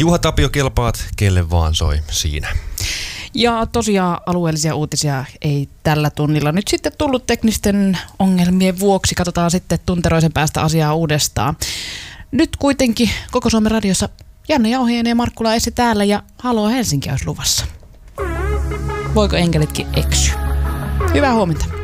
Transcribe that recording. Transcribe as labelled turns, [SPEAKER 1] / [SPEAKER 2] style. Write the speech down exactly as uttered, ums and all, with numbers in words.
[SPEAKER 1] Juha Tapio kelpaat, kelle vaan soi siinä.
[SPEAKER 2] Ja tosiaan alueellisia uutisia ei tällä tunnilla nyt sitten tullut teknisten ongelmien vuoksi. Katsotaan sitten tunteroisen päästä asiaa uudestaan. Nyt kuitenkin Koko Suomen radiossa Janne Jauhiainen ja Markkula Essi täällä ja Haloo Helsinki olisi luvassa. Voiko enkelitkin eksyä? Hyvää huomenta.